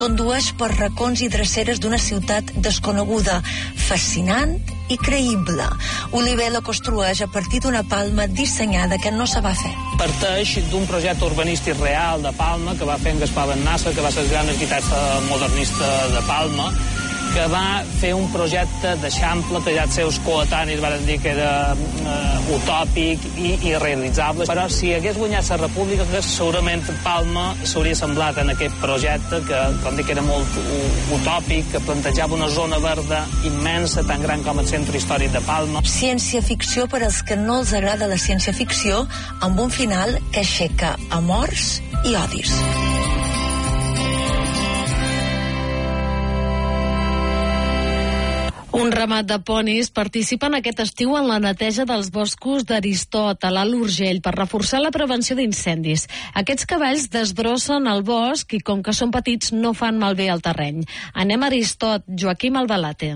Condueix per racons i dreceres d'una ciutat desconeguda, fascinant i creïble. Oliver la construeix a partir d'una Palma dissenyada que no se va fer. Parteix d'un projecte urbanístic real de Palma que va fer en Gaspar Bennassa, que va ser el gran arquitecte modernista de Palma, que va fer un projecte d'Eixample que ja els seus coetanis van dir que era utòpic i irrealitzable. Però si hagués guanyat la República, segurament Palma s'hauria semblat en aquest projecte que, com dic, era molt utòpic, que plantejava una zona verda immensa, tan gran com el centre històric de Palma. Ciència-ficció per als que no els agrada la ciència-ficció, amb un final que aixeca amors i odis. Un ramat de ponis participen aquest estiu en la neteja dels boscos d'Aristot, a l'Alt Urgell, per reforçar la prevenció d'incendis. Aquests cavalls desbrossen el bosc i, com que són petits, no fan malbé el terreny. Anem a Aristot. Joaquim Albalate.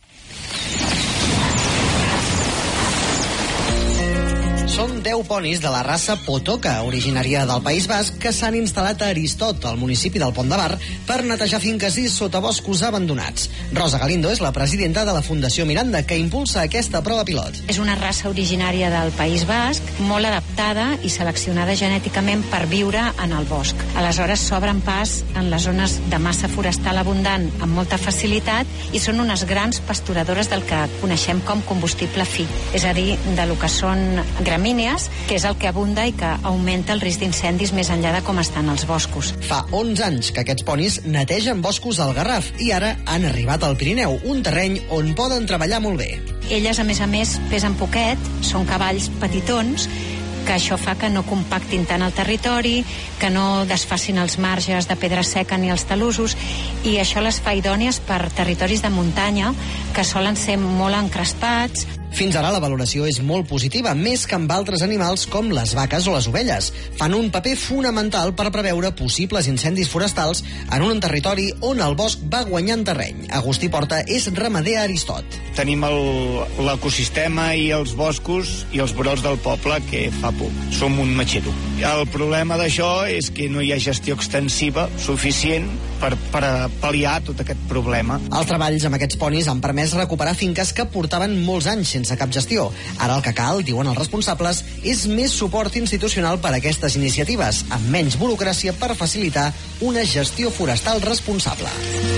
Són 10 ponis de la raça Potoca, originària del País Basc, que s'han instal·lat a Aristot, al municipi del Pont de Bar, per netejar finques i sotaboscos abandonats. Rosa Galindo és la presidenta de la Fundació Miranda, que impulsa aquesta prova pilot. És una raça originària del País Basc, molt adaptada i seleccionada genèticament per viure en el bosc. Aleshores s'obren pas en les zones de massa forestal abundant amb molta facilitat i són unes grans pasturadores del que coneixem com combustible fi, és a dir, de lo que són que és el que abunda i que augmenta el risc d'incendis més enllà de com estan els boscos. Fa 11 anys que aquests ponis netegen boscos al Garraf i ara han arribat al Pirineu, un terreny on poden treballar molt bé. Elles, a més, pesen poquet, són cavalls petitons, que això fa que no compactin tant el territori, que no desfacin els marges de pedra seca ni els talussos, i això les fa idònies per territoris de muntanya que solen ser molt encrespats. Fins ara la valoració és molt positiva, més que amb altres animals com les vaques o les ovelles. Fan un paper fonamental per preveure possibles incendis forestals en un territori on el bosc va guanyant terreny. Agustí Porta és ramader a Aristot. Tenim l'ecosistema i els boscos i els brots del poble que fa por. Som un matxero. El problema d'això és que no hi ha gestió extensiva suficient per pal·liar tot aquest problema. Els treballs amb aquests ponis han permès recuperar finques que portaven molts anys sense cap gestió. Ara el que cal, diuen els responsables, és més suport institucional per a aquestes iniciatives, amb menys burocràcia per facilitar una gestió forestal responsable.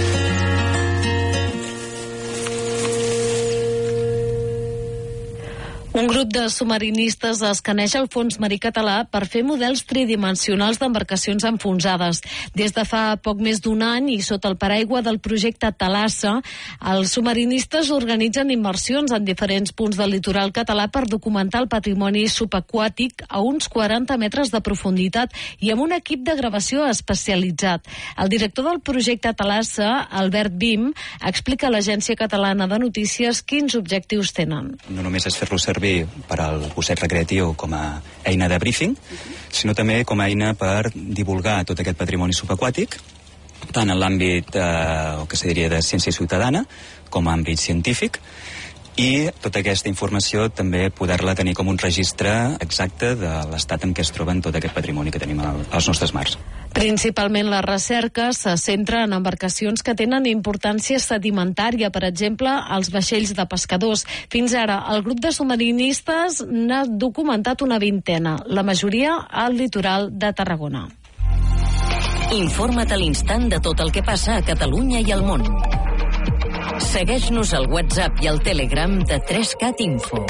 Un grup de submarinistes escaneja el fons marí català per fer models tridimensionals d'embarcacions enfonsades. Des de fa poc més d'un any i sota el paraigua del projecte Thalassa, els submarinistes organitzen immersions en diferents punts del litoral català per documentar el patrimoni subaquàtic a uns 40 metres de profunditat i amb un equip de gravació especialitzat. El director del projecte Thalassa, Albert Bim, explica a l'Agència Catalana de Notícies quins objectius tenen. No només és fer-lo servir per al gosset recreatiu com a eina de briefing, sinó també com a eina per divulgar tot aquest patrimoni subaquàtic, tant en l'àmbit que se diria de ciència ciutadana com a àmbit científic, i tota aquesta informació també poder-la tenir com un registre exacte de l'estat en què es troben tot aquest patrimoni que tenim als nostres mars. Principalment la recerca se centra en embarcacions que tenen importància sedimentària, per exemple, els vaixells de pescadors. Fins ara, el grup de submarinistes n'ha documentat una vintena, la majoria al litoral de Tarragona. Informa't a l'instant de tot el que passa a Catalunya i al món. Segueix-nos al WhatsApp i al Telegram de 3CAT Info.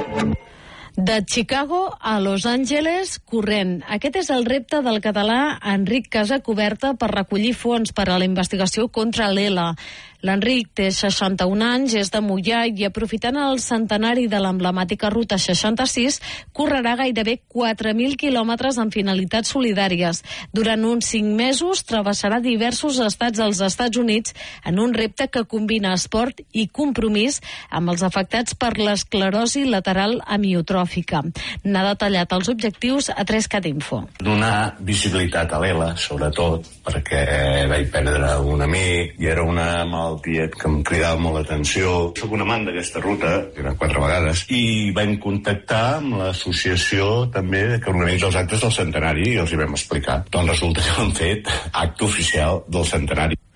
De Chicago a Los Angeles, corrent. Aquest és el repte del català Enric Casacoberta per recollir fons per a la investigació contra l'ELA. L'Enric té 61 anys, és de Moià i aprofitant el centenari de l'emblemàtica Ruta 66, correrà gairebé 4.000 quilòmetres amb finalitats solidàries. Durant uns 5 mesos travessarà diversos estats als Estats Units en un repte que combina esport i compromís amb els afectats per l'esclerosi lateral amiotròfica. N'ha detallat els objectius a 3CAT Info. Donar visibilitat a l'ELA, sobretot, perquè vaig perdre un amic i era una malaltia malaltia que em cridava molt l'atenció. Soc un amant d'aquesta ruta, eren 4 vegades, i vam contactar amb l'associació també que organitza els actes del centenari i els hi vam explicar. Doncs resulta que han fet acte oficial del centenari.